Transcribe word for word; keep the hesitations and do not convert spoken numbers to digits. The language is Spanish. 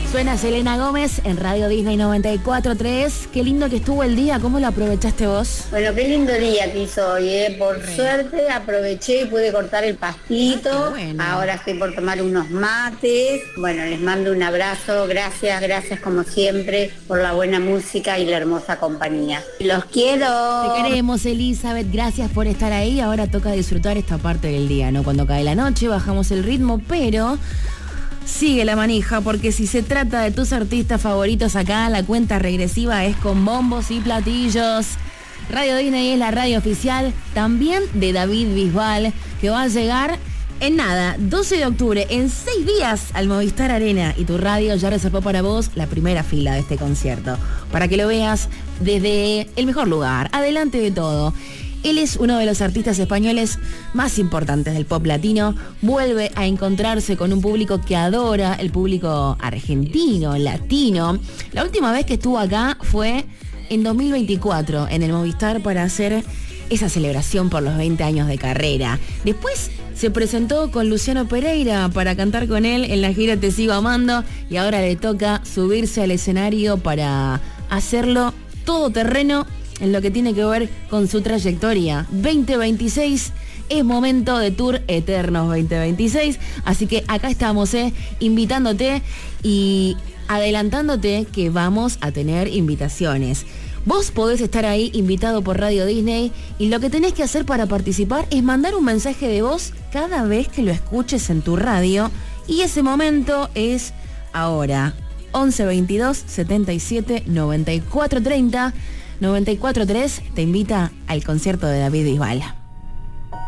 Suena Selena Gómez en Radio Disney noventa y cuatro punto tres. Qué lindo que estuvo el día, ¿cómo lo aprovechaste vos? Bueno, qué lindo día que hizo hoy, ¿eh? Por Re. suerte aproveché y pude cortar el pastito. Ah, qué bueno. Ahora estoy por tomar unos mates. Bueno, les mando un abrazo, gracias, gracias como siempre por la buena música y la hermosa compañía. Los quiero. Te queremos, Elizabeth, gracias por estar ahí. Ahora toca disfrutar esta parte del día, ¿no? Cuando cae la noche bajamos el ritmo, pero sigue la manija, porque si se trata de tus artistas favoritos acá, la cuenta regresiva es con bombos y platillos. Radio Disney es la radio oficial también de David Bisbal, que va a llegar en nada, doce de octubre, en seis días al Movistar Arena, y tu radio ya reservó para vos la primera fila de este concierto, para que lo veas desde el mejor lugar, adelante de todo. Él es uno de los artistas españoles más importantes del pop latino, vuelve a encontrarse con un público que adora, el público argentino, latino. La última vez que estuvo acá fue en dos mil veinticuatro, en el Movistar, para hacer esa celebración por los veinte años de carrera. Después se presentó con Luciano Pereira para cantar con él en la gira Te Sigo Amando, y ahora le toca subirse al escenario para hacerlo todo terreno en lo que tiene que ver con su trayectoria. veinte veintiséis es momento de Tour Eternos veinte veintiséis, así que acá estamos, eh, invitándote y adelantándote que vamos a tener invitaciones. Vos podés estar ahí invitado por Radio Disney, y lo que tenés que hacer para participar es mandar un mensaje de voz cada vez que lo escuches en tu radio, y ese momento es ahora. once veintidós setenta y siete noventa y cuatro treinta. noventa y cuatro punto tres te invita al concierto de David Bisbal.